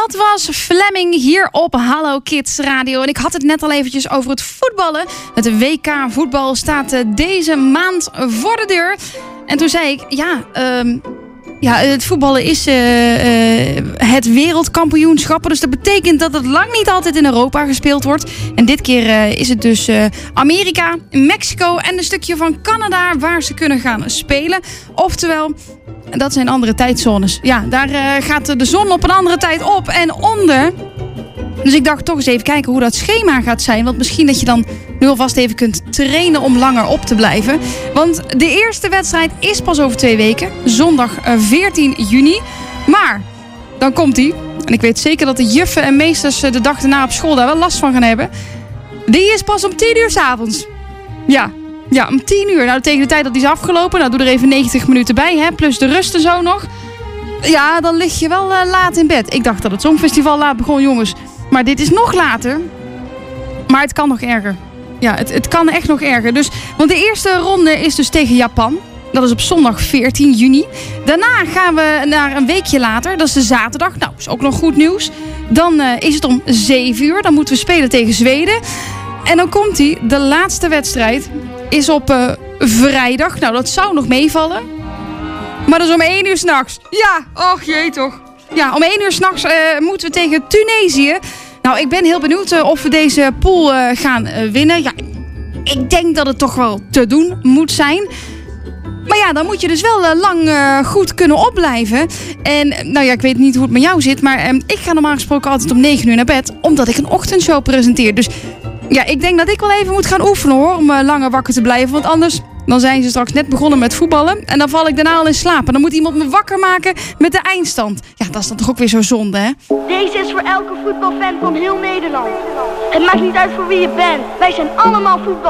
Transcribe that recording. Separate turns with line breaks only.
Dat was Fleming hier op Hallo Kids Radio. En ik had het net al eventjes over het voetballen. Het WK voetbal staat deze maand voor de deur. En toen zei ik, het voetballen is het wereldkampioenschap. Dus dat betekent dat het lang niet altijd in Europa gespeeld wordt. En dit keer is het dus Amerika, Mexico en een stukje van Canada waar ze kunnen gaan spelen. Oftewel, dat zijn andere tijdzones. Ja, daar gaat de zon op een andere tijd op en onder. Dus ik dacht toch eens even kijken hoe dat schema gaat zijn. Want misschien dat je dan nu alvast even kunt trainen om langer op te blijven. Want de eerste wedstrijd is pas over 2 weken. Zondag 14 juni. Maar dan komt die. En ik weet zeker dat de juffen en meesters de dag daarna op school daar wel last van gaan hebben. Die is pas om 10 uur 's avonds. Ja, om 10 uur. Nou, tegen de tijd dat die is afgelopen. Nou, doe er even 90 minuten bij, hè. Plus de rust en zo nog. Ja, dan lig je wel laat in bed. Ik dacht dat het Songfestival laat begon, jongens. Maar dit is nog later. Maar het kan nog erger. Ja, het kan echt nog erger. Dus, want de eerste ronde is dus tegen Japan. Dat is op zondag 14 juni. Daarna gaan we naar een weekje later. Dat is de zaterdag. Nou, is ook nog goed nieuws. Dan is het om 7 uur. Dan moeten we spelen tegen Zweden. En dan komt de laatste wedstrijd. Is op vrijdag. Nou, dat zou nog meevallen. Maar dat is om 1 uur 's nachts. Ja, och jee toch. Ja, om 1 uur 's nachts moeten we tegen Tunesië. Nou, ik ben heel benieuwd of we deze pool gaan winnen. Ja, ik denk dat het toch wel te doen moet zijn. Maar ja, dan moet je dus wel lang goed kunnen opblijven. En nou ja, ik weet niet hoe het met jou zit. Maar ik ga normaal gesproken altijd om 9 uur naar bed. Omdat ik een ochtendshow presenteer. Dus ja, ik denk dat ik wel even moet gaan oefenen hoor. Om langer wakker te blijven. Want anders dan zijn ze straks net begonnen met voetballen. En dan val ik daarna al in slaap. En dan moet iemand me wakker maken met de eindstand. Ja, dat is dan toch ook weer zo zonde, hè?
Deze is voor elke voetbalfan van heel Nederland. Het maakt niet uit voor wie je bent. Wij zijn allemaal voetbal.